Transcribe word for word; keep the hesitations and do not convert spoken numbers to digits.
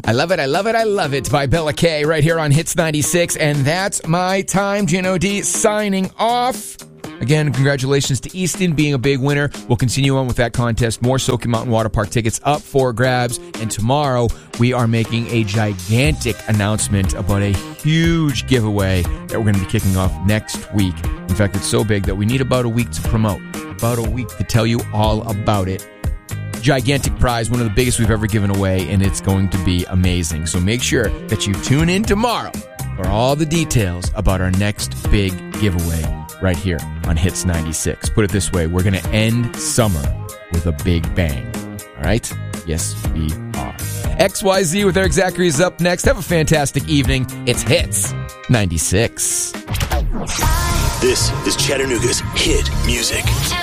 I love it, I love it, I love it by Bella K right here on Hits ninety-six. And that's my time. G N O D signing off. Again, congratulations to Easton being a big winner. We'll continue on with that contest. More Soaking Mountain Water Park tickets up for grabs. And tomorrow, we are making a gigantic announcement about a huge giveaway that we're going to be kicking off next week. In fact, it's so big that we need about a week to promote. About a week to tell you all about it. Gigantic prize, one of the biggest we've ever given away, and it's going to be amazing. So make sure that you tune in tomorrow for all the details about our next big giveaway right here on Hits ninety-six. Put it this way, we're going to end summer with a big bang. All right? Yes, we are. X Y Z with Eric Zachary is up next. Have a fantastic evening. It's Hits ninety-six. This is Chattanooga's hit music.